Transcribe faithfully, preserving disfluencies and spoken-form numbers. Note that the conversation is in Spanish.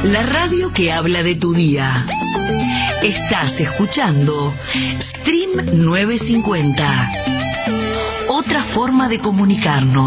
La radio que habla de tu día. Estás escuchando Stream novecientos cincuenta. Otra forma de comunicarnos.